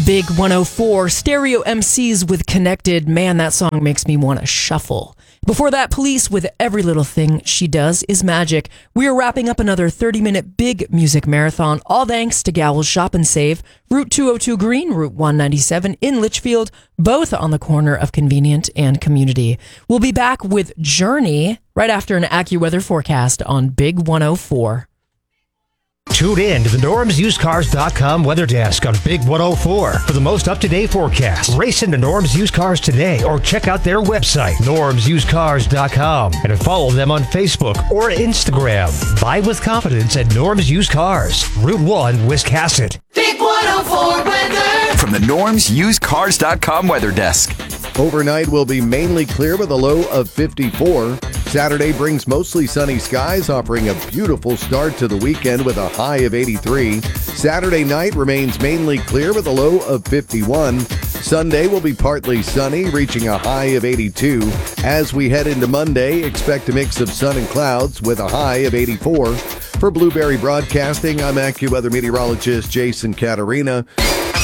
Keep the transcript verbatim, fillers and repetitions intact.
Big one oh four, Stereo M Cs with Connected. Man, that song makes me want to shuffle. Before that, Police with Every Little Thing She Does Is Magic. We are wrapping up another thirty-minute big music marathon, all thanks to Gowell's Shop and Save, Route two oh two Green, Route one ninety-seven in Litchfield, both on the corner of Convenient and Community. We'll be back with Journey right after an AccuWeather forecast on Big one oh four. Tune in to the Norms Used Cars dot com weather desk on Big one oh four for the most up-to-date forecast. Race into Norms Used Cars today or check out their website, Norms Used Cars dot com, and follow them on Facebook or Instagram. Buy with confidence at Norms Used Cars, Route one, Wiscasset. Big one oh four weather from the Norms Used Cars dot com weather desk. Overnight will be mainly clear with a low of fifty-four. Saturday brings mostly sunny skies, offering a beautiful start to the weekend with a high of eighty-three. Saturday night remains mainly clear with a low of fifty-one. Sunday will be partly sunny, reaching a high of eighty-two. As we head into Monday, expect a mix of sun and clouds with a high of eighty-four. For Blueberry Broadcasting, I'm AccuWeather meteorologist Jason Caterina.